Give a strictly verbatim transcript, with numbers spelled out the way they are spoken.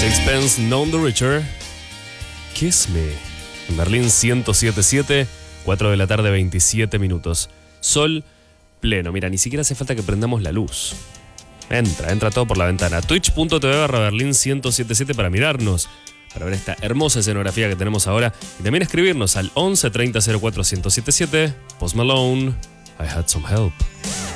Sixpence None the Richer, Kiss Me. En Berlín ciento siete punto siete, cuatro de la tarde, veintisiete minutos. Sol pleno. Mira, ni siquiera hace falta que prendamos la luz. Entra, entra todo por la ventana. Twitch.tv barra Berlín ciento siete punto siete para mirarnos, para ver esta hermosa escenografía que tenemos ahora. Y también escribirnos al once treinta cero cuatro ciento setenta y siete. Post Malone, I Had Some Help.